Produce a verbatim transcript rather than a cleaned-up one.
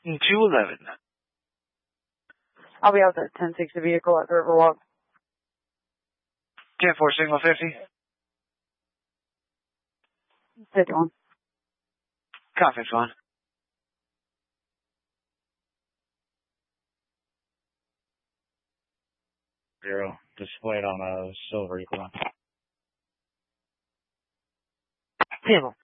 two eleven. I'll be out that ten sixty vehicle at the Riverwalk. ten four signal fifty. fifty-one. Copy, fifty-one. Zero. Displayed on a silver equal. Table.